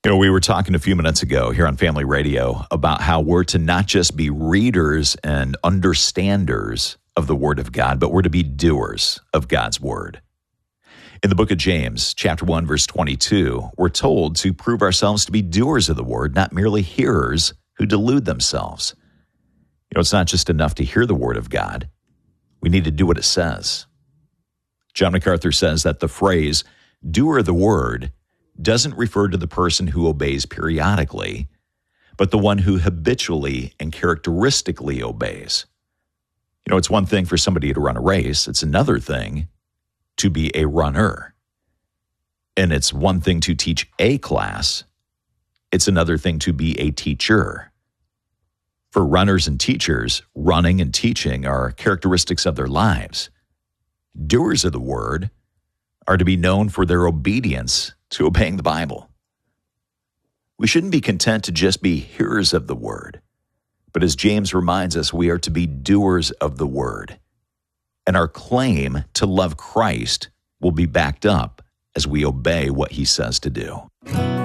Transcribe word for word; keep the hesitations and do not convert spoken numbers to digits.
You know, we were talking a few minutes ago here on Family Radio about how we're to not just be readers and understanders of the Word of God, but we're to be doers of God's Word. In the book of James, chapter one, verse twenty-two, we're told to prove ourselves to be doers of the Word, not merely hearers who delude themselves. You know, it's not just enough to hear the Word of God. We need to do what it says. John MacArthur says that the phrase, doer of the Word, doesn't refer to the person who obeys periodically, but the one who habitually and characteristically obeys. You know, it's one thing for somebody to run a race. It's another thing to be a runner. And it's one thing to teach a class. It's another thing to be a teacher. For runners and teachers, running and teaching are characteristics of their lives. Doers of the Word are to be known for their obedience to obeying the Bible. We shouldn't be content to just be hearers of the Word, but as James reminds us, we are to be doers of the Word. And our claim to love Christ will be backed up as we obey what he says to do.